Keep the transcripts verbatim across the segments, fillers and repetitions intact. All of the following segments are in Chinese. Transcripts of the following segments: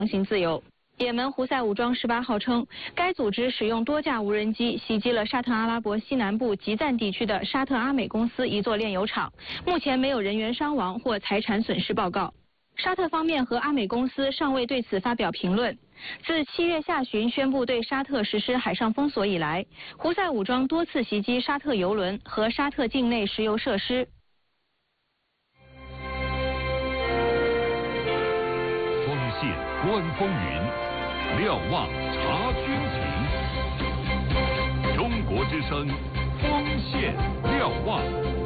航行自由。也门胡塞武装十八号称，该组织使用多架无人机袭击了沙特阿拉伯西南部吉赞地区的沙特阿美公司一座炼油厂，目前没有人员伤亡或财产损失报告。沙特方面和阿美公司尚未对此发表评论。自七月下旬宣布对沙特实施海上封锁以来，胡塞武装多次袭击沙特油轮和沙特境内石油设施。 锋线观风云，瞭望察军情。中国之声，锋线瞭望。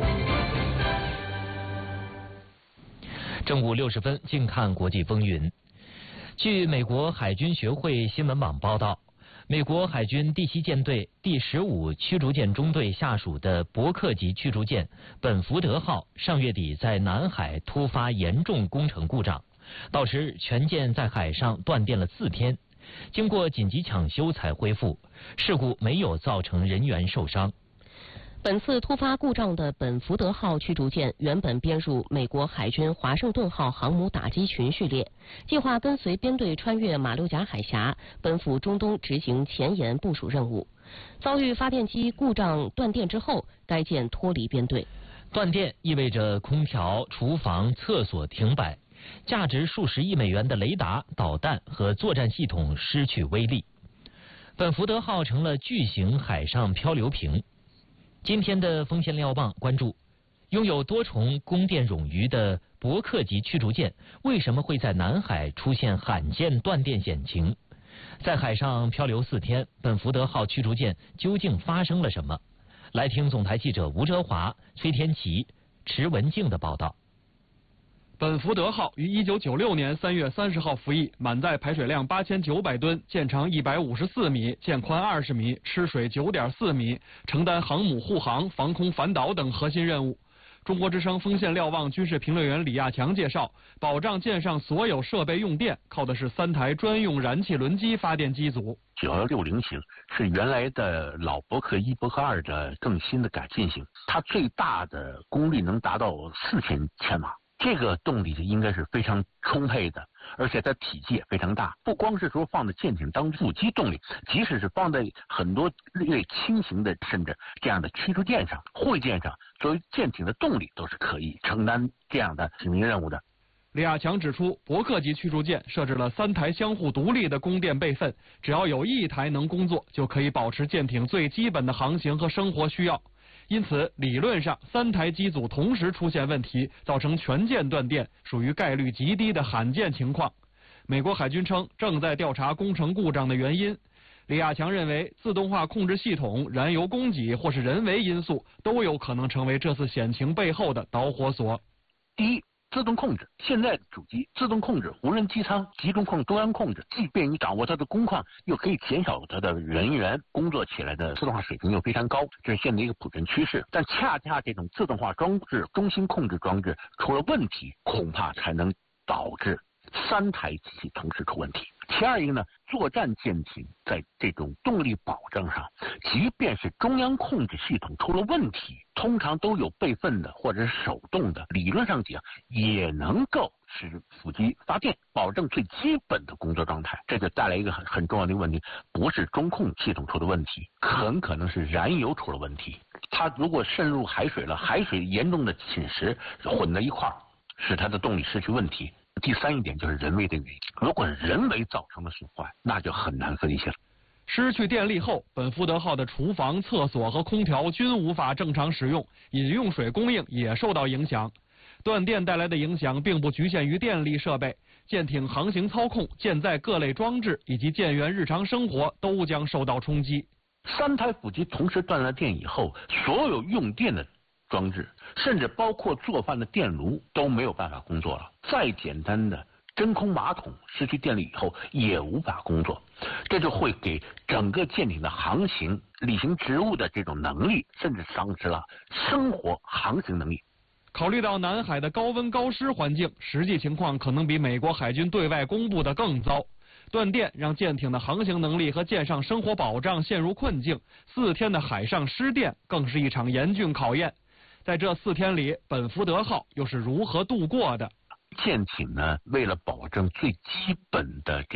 正午六十分，静看国际风云。据美国海军学会新闻网报道，美国海军第七舰队第十五驱逐舰中队下属的伯克级驱逐舰本福德号上月底在南海突发严重工程故障，到时全舰在海上断电了四天，经过紧急抢修才恢复，事故没有造成人员受伤。 本次突发故障的本福德号驱逐舰原本编入美国海军华盛顿号航母打击群序列，计划跟随编队穿越马六甲海峡，奔赴中东执行前沿部署任务。遭遇发电机故障断电之后，该舰脱离编队。 断电意味着空调、厨房、厕所停摆，价值数十亿美元的雷达、导弹和作战系统失去威力。本福德号成了巨型海上漂流瓶。今天的锋线瞭望关注，拥有多重供电冗余的伯克级驱逐舰为什么会在南海出现罕见断电险情？在海上漂流四天，本福德号驱逐舰究竟发生了什么？来听总台记者吴哲华、崔天琪、池文静的报道。 本福德号于一九九六年三月三十号服役，满载排水量八千九百吨，舰长一百五十四米，舰宽二十米，吃水九点四米，承担航母护航、防空反导等核心任务。中国之声锋线瞭望军事评论员李亚强介绍，保障舰上所有设备用电，靠的是三台专用燃气轮机发电机组。 九幺六零型是原来的老伯克一、伯克二的更新的改进型，它最大的功率能达到四千千瓦。这个动力应该是非常充沛的，而且它体积也非常大。不光是说放在舰艇当副机动力，即使是放在很多略轻型的甚至这样的驱逐舰上、护卫舰上，作为舰艇的动力都是可以承担这样的使命任务的。 李亚强指出，伯克级驱逐舰设置了三台相互独立的供电备份，只要有一台能工作，就可以保持舰艇最基本的航行和生活需要。因此，理论上三台机组同时出现问题，造成全舰断电，属于概率极低的罕见情况。美国海军称正在调查工程故障的原因。李亚强认为，自动化控制系统、燃油供给或是人为因素都有可能成为这次险情背后的导火索。 第一，自动控制，现在的主机自动控制、无人机舱、集中控、多样控制，既便于掌握它的工况，又可以减少它的人员工作起来的自动化水平又非常高，这是现在一个普遍趋势。但恰恰这种自动化装置、中心控制装置出了问题，恐怕才能导致三台机器同时出问题。其二一个呢，作战舰艇在这种动力保证上，即便是中央控制系统出了问题，通常都有备份的或者是手动的，理论上讲也能够使副机发电，保证最基本的工作状态。这就带来一个很很重要的一个问题，不是中控系统出的问题，很可能是燃油出了问题。它如果渗入海水了，海水严重的侵蚀混在一块儿，使它的动力失去问题。第三一点就是人为的原因，如果人为造成的损坏，那就很难分析了。 失去电力后，本福德号的厨房、厕所和空调均无法正常使用，饮用水供应也受到影响。断电带来的影响并不局限于电力设备，舰艇航行操控、舰载各类装置以及舰员日常生活都将受到冲击。 三台副机同时断了电以后，所有用电的装置，甚至包括做饭的电炉都没有办法工作了。再简单的真空马桶失去电力以后也无法工作，这就会给整个舰艇的航行、履行职务的这种能力，甚至丧失了生活航行能力。 考虑到南海的高温高湿环境，实际情况可能比美国海军对外公布的更糟。断电让舰艇的航行能力和舰上生活保障陷入困境，四天的海上失电更是一场严峻考验。在这四天里，本福德号又是如何度过的？ 舰艇呢，为了保证最基本的